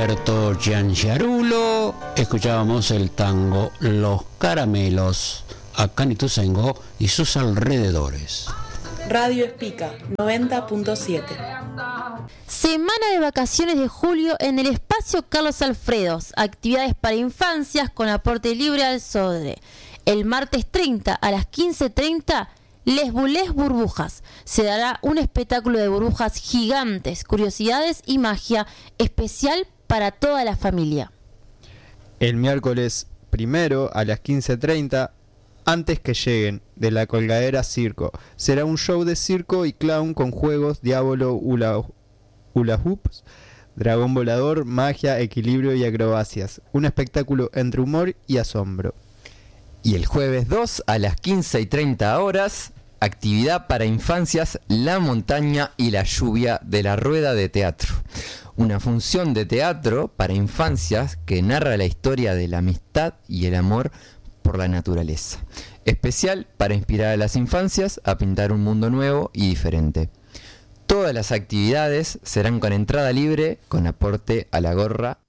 Roberto Gianchiarulo, escuchábamos el tango Los Caramelos, a Canituzengo y sus alrededores. Radio Espica 90.7. Semana de vacaciones de julio en el espacio Carlos Alfredos. Actividades para infancias con aporte libre al SODRE. El martes 30 a las 15:30, Les Boulets Burbujas. Se dará un espectáculo de burbujas gigantes, curiosidades y magia especial para toda la familia. El miércoles 1 a las 15:30, Antes que lleguen, de la Colgadera Circo. Será un show de circo y clown con juegos, diablo, hula hoops, dragón volador, magia, equilibrio y acrobacias. Un espectáculo entre humor y asombro. Y el jueves 2 a las 15:30 horas, actividad para infancias, La montaña y la lluvia de la rueda de teatro. Una función de teatro para infancias que narra la historia de la amistad y el amor por la naturaleza. Especial para inspirar a las infancias a pintar un mundo nuevo y diferente. Todas las actividades serán con entrada libre, con aporte a la gorra.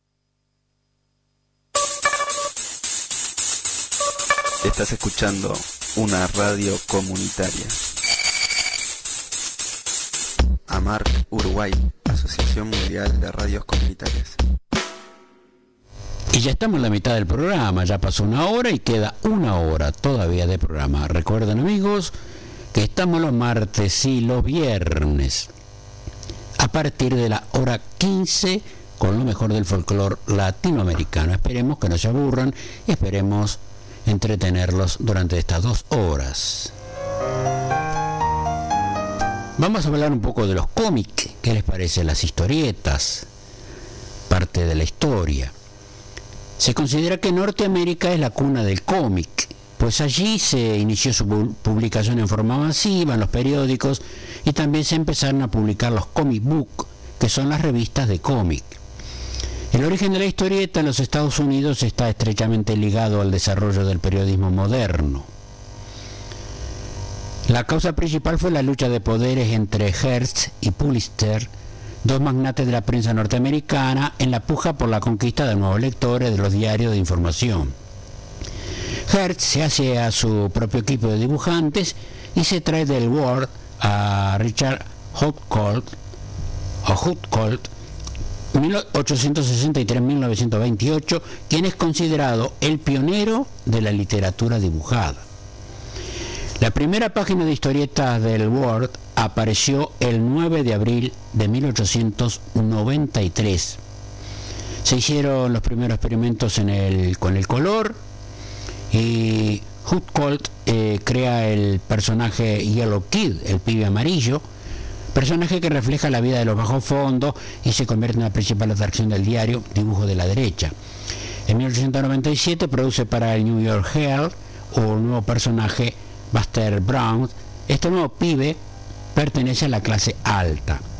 Estás escuchando una radio comunitaria. AMARC Uruguay, Asociación Mundial de Radios Comunitarias. Y ya estamos en la mitad del programa, ya pasó una hora y queda una hora todavía de programa. Recuerden, amigos, que estamos los martes y los viernes a partir de la hora 15 con lo mejor del folclore latinoamericano. Esperemos que no se aburran y esperemos entretenerlos durante estas 2 horas. Vamos a hablar un poco de los cómics. ¿Qué les parece? Las historietas, parte de la historia. Se considera que Norteamérica es la cuna del cómic, pues allí se inició su publicación en forma masiva en los periódicos y también se empezaron a publicar los comic book, que son las revistas de cómic. El origen de la historieta en los Estados Unidos está estrechamente ligado al desarrollo del periodismo moderno. La causa principal fue la lucha de poderes entre Hearst y Pulitzer, dos magnates de la prensa norteamericana, en la puja por la conquista de nuevos lectores de los diarios de información. Hearst se hace a su propio equipo de dibujantes y se trae del Word a Richard Household, 1863-1928, quien es considerado el pionero de la literatura dibujada. La primera página de historietas del Word apareció el 9 de abril de 1893. Se hicieron los primeros experimentos con el color y Household crea el personaje Yellow Kid, el pibe amarillo, personaje que refleja la vida de los bajos fondos y se convierte en la principal atracción del diario, dibujo de la derecha. En 1897 produce para el New York Herald un nuevo personaje, Buster Brown. Este nuevo pibe pertenece a la clase alta.